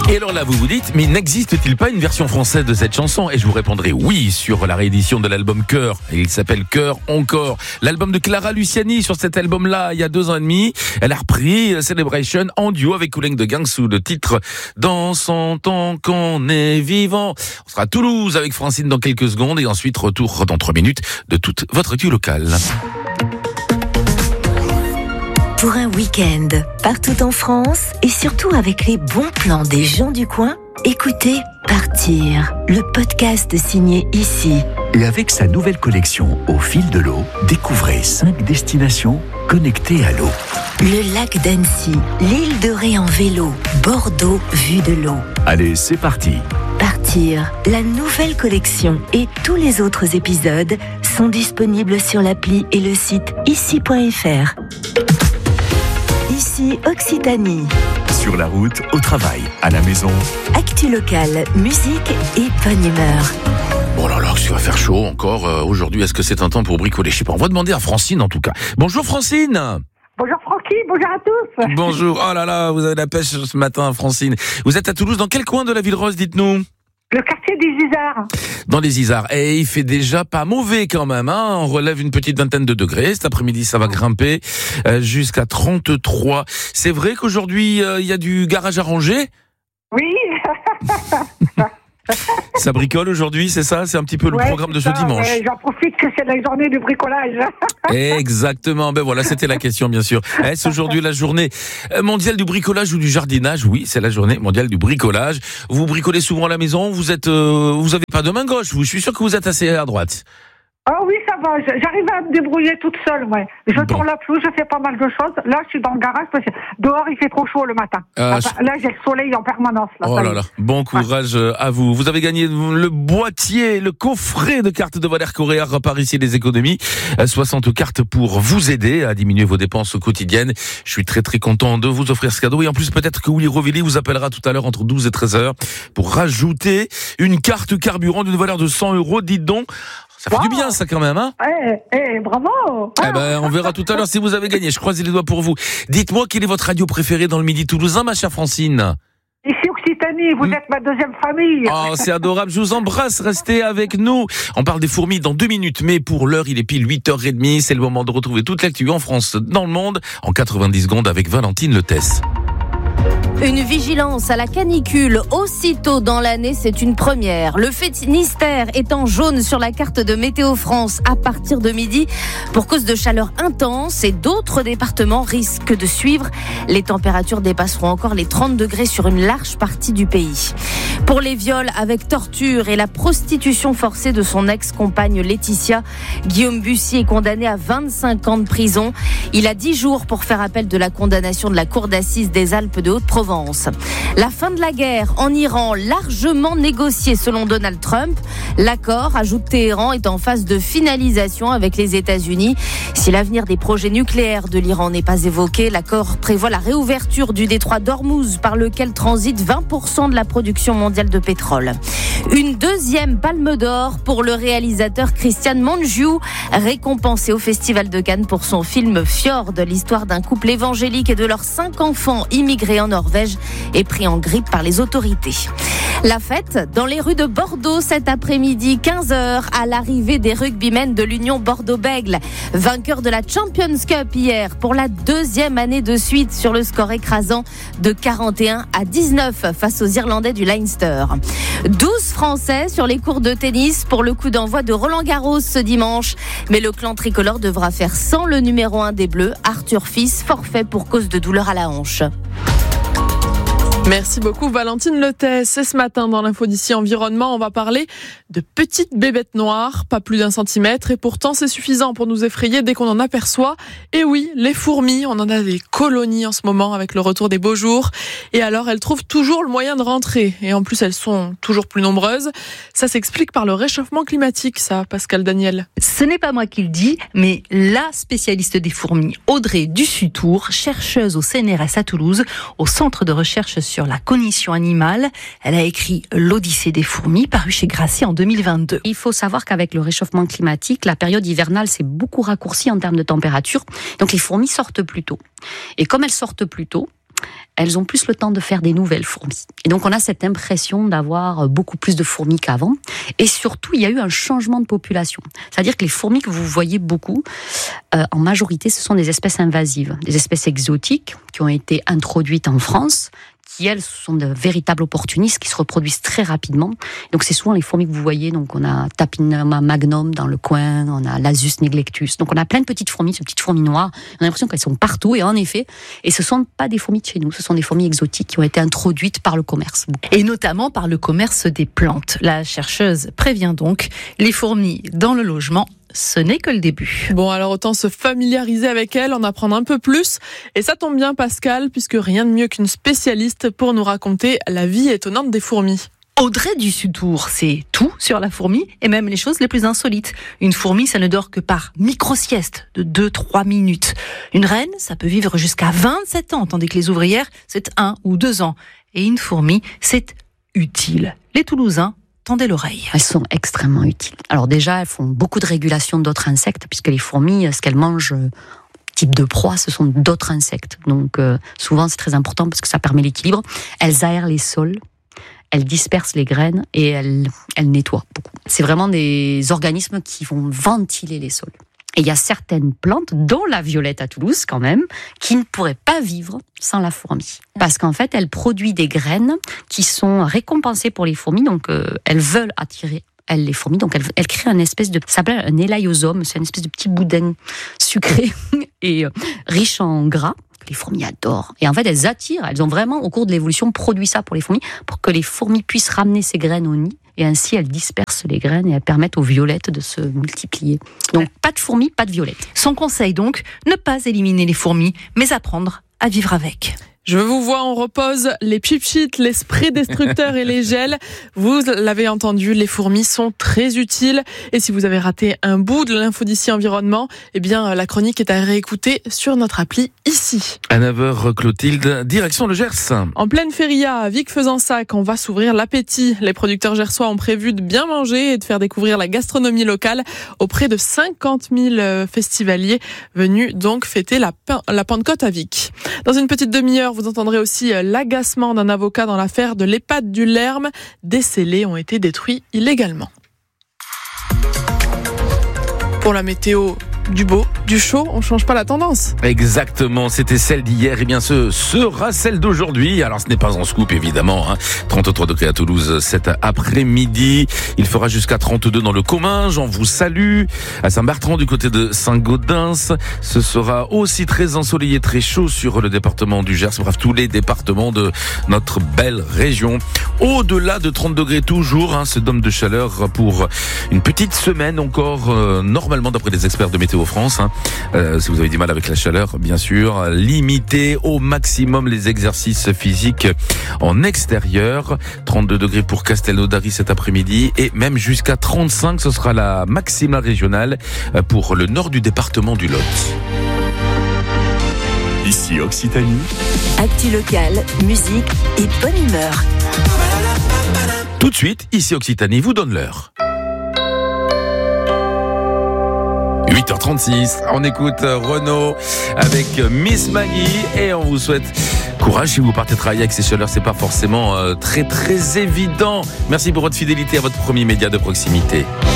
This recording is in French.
Et alors là, vous vous dites, mais n'existe-t-il pas une version française de cette chanson ? Et je vous répondrai oui, sur la réédition de l'album Cœur. Et il s'appelle Cœur encore. L'album de Clara Luciani, sur cet album-là, il y a 2 ans et demi, elle a repris Celebration en duo avec Ouleng de Gang sous le titre Dansant tant qu'on est vivant. On sera à Toulouse avec Francine dans quelques secondes et ensuite retour dans 3 minutes de toute votre actu locale. Pour un week-end, partout en France et surtout avec les bons plans des gens du coin, écoutez Partir, le podcast signé Ici. Et avec sa nouvelle collection Au fil de l'eau, découvrez 5 destinations connectées à l'eau. Le lac d'Annecy, l'île de Ré en vélo, Bordeaux vue de l'eau. Allez, c'est parti. Partir, la nouvelle collection et tous les autres épisodes sont disponibles sur l'appli et le site ici.fr. Ici Occitanie. Sur la route, au travail, à la maison. Actu locale, musique et bonne humeur. Oh là là, qu'il va faire chaud encore aujourd'hui. Est-ce que c'est un temps pour bricoler ? Je sais pas. On va demander à Francine en tout cas. Bonjour Francine. Bonjour Francky, bonjour à tous. Bonjour. Oh là là, vous avez la pêche ce matin, Francine. Vous êtes à Toulouse. Dans quel coin de la ville rose, dites-nous ? Le quartier des Isards. Dans les Isards. Et il fait déjà pas mauvais quand même, hein. On relève une petite vingtaine de degrés. Cet après-midi, ça va grimper jusqu'à 33. C'est vrai qu'aujourd'hui, il y a du garage à ranger ? Oui. Ça bricole aujourd'hui, c'est ça ? C'est un petit peu le programme de ce dimanche. Ouais, j'en profite que c'est la journée de bricolage. Exactement. Ben voilà, c'était la question, bien sûr. Est-ce aujourd'hui la journée mondiale du bricolage ou du jardinage ? Oui, c'est la journée mondiale du bricolage. Vous bricolez souvent à la maison ? Vous avez pas de main gauche ? Je suis sûr que vous êtes assez à droite. Oh oui, ça va. J'arrive à me débrouiller toute seule, ouais. Je tourne la pelouse, je fais pas mal de choses. Là, je suis dans le garage parce que dehors, il fait trop chaud le matin. Là, j'ai le soleil en permanence. Là, oh là là. Bon courage à vous. Vous avez gagné le boîtier, le coffret de cartes de Valère Correa par ici les économies. 60 cartes pour vous aider à diminuer vos dépenses quotidiennes. Je suis très très content de vous offrir ce cadeau. Et en plus, peut-être que Willy Rovelli vous appellera tout à l'heure entre 12 et 13 heures pour rajouter une carte carburant d'une valeur de 100 €. Dites donc. Ça fait du bien, ça, quand même, hein ? Bravo! Eh ben, on verra tout à l'heure si vous avez gagné. Je croise les doigts pour vous. Dites-moi, quelle est votre radio préférée dans le Midi toulousain, ma chère Francine ? Ici Occitanie, vous êtes ma deuxième famille. Oh, c'est adorable, je vous embrasse, restez avec nous. On parle des fourmis dans 2 minutes, mais pour l'heure, il est pile 8h30. C'est le moment de retrouver toute l'actu en France, dans le monde, en 90 secondes avec Valentine Letès. Une vigilance à la canicule aussitôt dans l'année, c'est une première. Le Finistère est en jaune sur la carte de Météo France à partir de midi pour cause de chaleur intense et d'autres départements risquent de suivre. Les températures dépasseront encore les 30 degrés sur une large partie du pays. Pour les viols avec torture et la prostitution forcée de son ex-compagne Laetitia, Guillaume Bussy est condamné à 25 ans de prison. Il a 10 jours pour faire appel de la condamnation de la Cour d'assises des Alpes de Haute-Provence. La fin de la guerre en Iran, largement négociée selon Donald Trump. L'accord, ajoute Téhéran, est en phase de finalisation avec les États-Unis. Si l'avenir des projets nucléaires de l'Iran n'est pas évoqué, l'accord prévoit la réouverture du détroit d'Ormuz par lequel transite 20% de la production mondiale de pétrole. Une deuxième palme d'or pour le réalisateur Christian Mungiu, récompensé au Festival de Cannes pour son film Fjord, l'histoire d'un couple évangélique et de leurs 5 enfants immigrés en Norvège et pris en grippe par les autorités. La fête dans les rues de Bordeaux cet après-midi, 15h, à l'arrivée des rugbymen de l'Union Bordeaux-Bègles. Vainqueurs de la Champions Cup hier pour la 2e année de suite sur le score écrasant de 41-19 face aux Irlandais du Leinster. 12 Français sur les cours de tennis pour le coup d'envoi de Roland-Garros ce dimanche. Mais le clan tricolore devra faire sans le numéro 1 des Bleus, Arthur Fils, forfait pour cause de douleur à la hanche. Merci beaucoup Valentine Letès. Et ce matin dans l'info d'ici environnement, on va parler de petites bébêtes noires, pas plus d'1 centimètre, et pourtant c'est suffisant pour nous effrayer dès qu'on en aperçoit. Et oui, les fourmis, on en a des colonies en ce moment avec le retour des beaux jours. Et alors elles trouvent toujours le moyen de rentrer. Et en plus elles sont toujours plus nombreuses. Ça s'explique par le réchauffement climatique, ça, Pascal Daniel. Ce n'est pas moi qui le dis, mais la spécialiste des fourmis, Audrey Dussutour, chercheuse au CNRS à Toulouse, au centre de recherche sur la cognition animale. Elle a écrit L'Odyssée des fourmis, paru chez Grasset en 2022. Il faut savoir qu'avec le réchauffement climatique, la période hivernale s'est beaucoup raccourcie en termes de température. Donc les fourmis sortent plus tôt. Et comme elles sortent plus tôt, elles ont plus le temps de faire des nouvelles fourmis. Et donc on a cette impression d'avoir beaucoup plus de fourmis qu'avant. Et surtout, il y a eu un changement de population. C'est-à-dire que les fourmis que vous voyez beaucoup, en majorité, ce sont des espèces invasives, des espèces exotiques qui ont été introduites en France, qui, elles, sont de véritables opportunistes, qui se reproduisent très rapidement. Donc, c'est souvent les fourmis que vous voyez. Donc, on a Tapinoma magnum dans le coin, on a Lasius neglectus. Donc, on a plein de petites fourmis, ces petites fourmis noires. On a l'impression qu'elles sont partout. Et en effet, ce ne sont pas des fourmis de chez nous, ce sont des fourmis exotiques qui ont été introduites par le commerce. Et notamment par le commerce des plantes. La chercheuse prévient donc, les fourmis dans le logement, ce n'est que le début. Bon, alors autant se familiariser avec elle, en apprendre un peu plus. Et ça tombe bien, Pascal, puisque rien de mieux qu'une spécialiste pour nous raconter la vie étonnante des fourmis. Audrey Dussutour, c'est tout sur la fourmi et même les choses les plus insolites. Une fourmi, ça ne dort que par micro-sieste de 2-3 minutes. Une reine, ça peut vivre jusqu'à 27 ans, tandis que les ouvrières, c'est 1 ou 2 ans. Et une fourmi, c'est utile. Les Toulousains, tendez l'oreille. Elles sont extrêmement utiles. Alors déjà, elles font beaucoup de régulation d'autres insectes, puisque les fourmis, ce qu'elles mangent, type de proie, ce sont d'autres insectes. Donc souvent, c'est très important parce que ça permet l'équilibre. Elles aèrent les sols, elles dispersent les graines et elles nettoient beaucoup. C'est vraiment des organismes qui vont ventiler les sols. Et il y a certaines plantes, dont la violette à Toulouse quand même, qui ne pourraient pas vivre sans la fourmi. Parce qu'en fait, elle produit des graines qui sont récompensées pour les fourmis, donc elles veulent attirer les fourmis, donc elle crée une espèce de, ça s'appelle un élaïosome, c'est une espèce de petit boudin sucré et riche en gras. Les fourmis adorent. Et en fait, elles attirent. Elles ont vraiment, au cours de l'évolution, produit ça pour les fourmis, pour que les fourmis puissent ramener ces graines au nid. Et ainsi, elles dispersent les graines et elles permettent aux violettes de se multiplier. Donc, pas de fourmis, pas de violettes. Son conseil donc, ne pas éliminer les fourmis, mais apprendre à vivre avec. Je vous vois, on repose les pipchits, les sprays destructeurs et les gels. Vous l'avez entendu, les fourmis sont très utiles. Et si vous avez raté un bout de l'info d'ici environnement, eh bien, la chronique est à réécouter sur notre appli ici. À 9h, Clotilde, direction le Gers. En pleine feria, à Vic-Fezensac, on va s'ouvrir l'appétit. Les producteurs gersois ont prévu de bien manger et de faire découvrir la gastronomie locale auprès de 50 000 festivaliers venus donc fêter la Pentecôte à Vic. Dans une petite demi-heure, vous entendrez aussi l'agacement d'un avocat dans l'affaire de l'EHPAD du Lerme. Des scellés ont été détruits illégalement. Pour la météo, du beau, du chaud, on change pas la tendance. Exactement, c'était celle d'hier, et bien ce sera celle d'aujourd'hui. Alors ce n'est pas en scoop évidemment, 33 degrés à Toulouse cet après-midi. Il fera jusqu'à 32 dans le Comminges, on vous salue. À Saint-Bertrand du côté de Saint-Gaudens, ce sera aussi très ensoleillé, très chaud sur le département du Gers. Bref, tous les départements de notre belle région. Au-delà de 30 degrés toujours, ce dôme de chaleur pour une petite semaine encore, normalement d'après les experts de Météo France. Si vous avez du mal avec la chaleur, bien sûr, limitez au maximum les exercices physiques en extérieur. 32 degrés pour Castelnaudary cet après-midi et même jusqu'à 35, ce sera la maximale régionale pour le nord du département du Lot. Ici Occitanie. Actu locale, musique et bonne humeur. Tout de suite, ici Occitanie vous donne l'heure. 8h36, on écoute Renaud avec Miss Maggie et on vous souhaite courage si vous partez travailler avec ces chaleurs, c'est pas forcément très évident. Merci pour votre fidélité à votre premier média de proximité.